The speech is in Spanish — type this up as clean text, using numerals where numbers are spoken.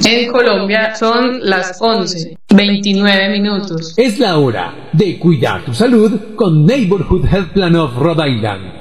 En Colombia son las 11:29. Es la hora de cuidar tu salud con Neighborhood Health Plan of Rhode Island.